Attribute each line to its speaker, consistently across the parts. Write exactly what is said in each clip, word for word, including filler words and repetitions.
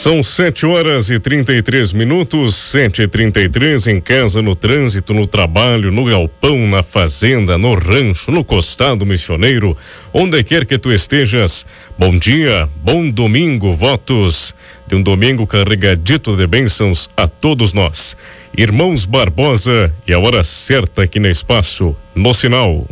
Speaker 1: São sete horas e trinta e três minutos, sete e trinta e três, em casa, no trânsito, no trabalho, no galpão, na fazenda, no rancho, no costado missioneiro, onde quer que tu estejas. Bom dia, bom domingo, votos de um domingo carregadito de bênçãos a todos nós. Irmãos Barbosa, e a hora certa aqui no espaço, no sinal.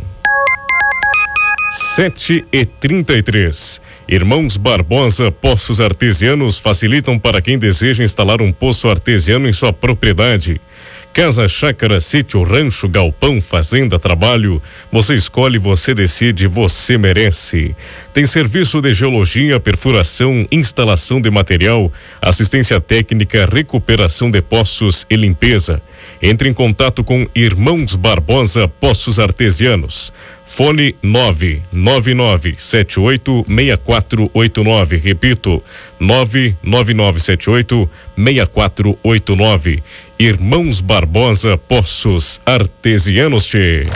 Speaker 1: sete e trinta e três. Irmãos Barbosa, poços artesianos facilitam para quem deseja instalar um poço artesiano em sua propriedade. Casa, chácara, sítio, rancho, galpão, fazenda, trabalho. Você escolhe, você decide, você merece. Tem serviço de geologia, perfuração, instalação de material, assistência técnica, recuperação de poços e limpeza. Entre em contato com Irmãos Barbosa, Poços Artesianos. Fone nove nove nove sete oito seis quatro oito nove. Repito, nove nove nove sete oito seis quatro oito nove. Irmãos Barbosa, Poços Artesianos.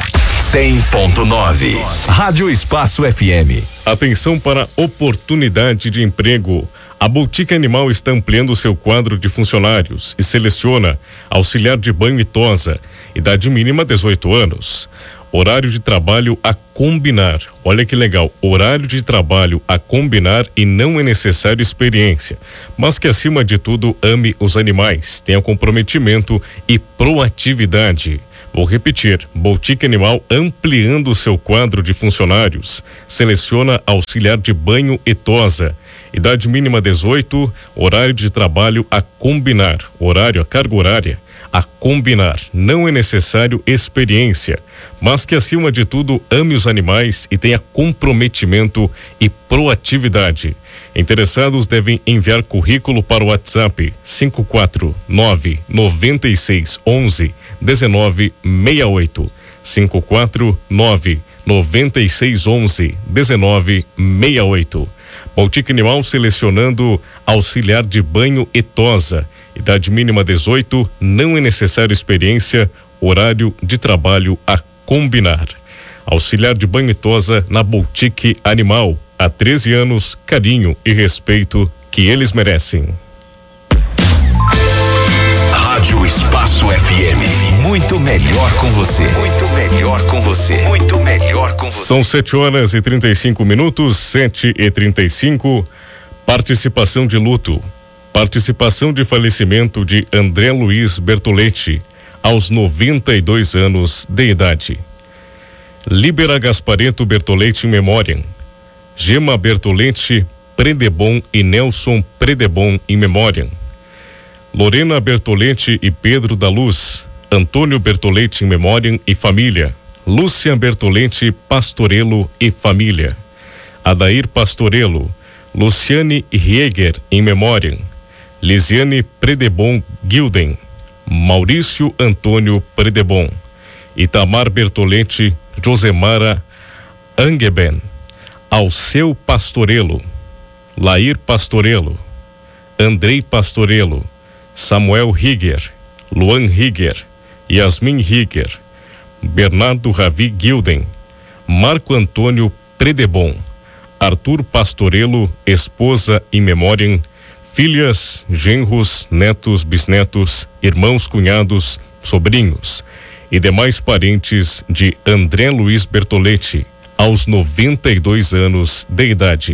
Speaker 2: cem ponto nove. Rádio Espaço F M.
Speaker 1: Atenção para oportunidade de emprego. A Boutique Animal está ampliando seu quadro de funcionários e seleciona auxiliar de banho e tosa, idade mínima dezoito anos. Horário de trabalho a combinar. Olha que legal. Horário de trabalho a combinar e não é necessário experiência, mas que acima de tudo ame os animais, tenha comprometimento e proatividade. Vou repetir, Boutique Animal ampliando seu quadro de funcionários. Seleciona auxiliar de banho e tosa. Idade mínima dezoito, horário de trabalho a combinar. Horário, a carga horária a combinar. Não é necessário experiência, mas que acima de tudo ame os animais e tenha comprometimento e proatividade. Interessados devem enviar currículo para o WhatsApp cinco quatro nove nove seis onze dezenove sessenta e oito. cinco quatro nove nove seis onze dezenove sessenta e oito. Boutique Animal selecionando auxiliar de banho e tosa. Idade mínima dezoito, não é necessário experiência, horário de trabalho a combinar. Auxiliar de banho e tosa na Boutique Animal. Há treze anos, carinho e respeito que eles merecem.
Speaker 2: Rádio Espaço F M. Muito melhor com você. Muito melhor com você. Muito melhor com você.
Speaker 1: São sete horas e trinta e cinco minutos, sete e trinta e cinco. Participação de luto. Participação de falecimento de André Luiz Bertoletti, aos noventa e dois anos de idade. Líbera Gaspareto Bertoletti em memória. Gema Bertoletti Predebon e Nelson Predebon em memória. Lorena Bertoletti e Pedro da Luz. Antônio Bertoletti em memória e família. Lúcia Bertoletti Pastorello e família. Adair Pastorello. Luciane Rieger em memória. Lisiane Predebon Gilden. Maurício Antônio Predebon. Itamar Bertoletti Josemara Angeben. Alceu Pastorello. Lair Pastorello. Andrei Pastorello. Samuel Rieger. Luan Rieger. Yasmin Rieger. Bernardo Ravi Gilden. Marco Antônio Predebon. Arthur Pastorello, esposa em memória, filhas, genros, netos, bisnetos, irmãos, cunhados, sobrinhos e demais parentes de André Luiz Bertoletti, aos noventa e dois anos de idade.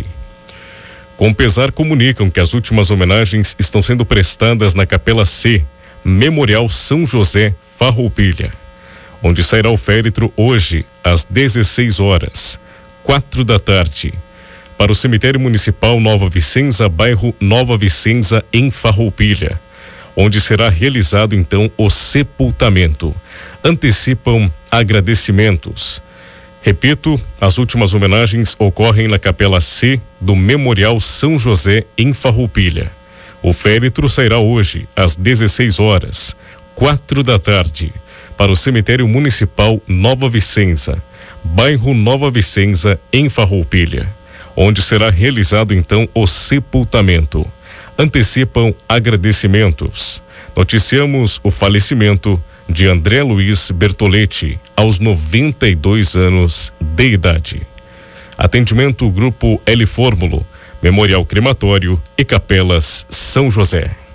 Speaker 1: Com pesar, comunicam que as últimas homenagens estão sendo prestadas na Capela C, Memorial São José, Farroupilha, onde sairá o féretro hoje, às dezesseis horas, quatro da tarde, para o cemitério municipal Nova Vicenza, bairro Nova Vicenza, em Farroupilha, onde será realizado então o sepultamento. Antecipam agradecimentos. Repito, as últimas homenagens ocorrem na Capela C do Memorial São José, em Farroupilha. O féretro sairá hoje, às dezesseis horas, quatro da tarde, para o cemitério municipal Nova Vicenza, bairro Nova Vicenza, em Farroupilha, onde será realizado então o sepultamento. Antecipam agradecimentos. Noticiamos o falecimento de André Luiz Bertoletti, aos noventa e dois anos de idade. Atendimento Grupo L Fórmulo, Memorial Crematório e Capelas São José.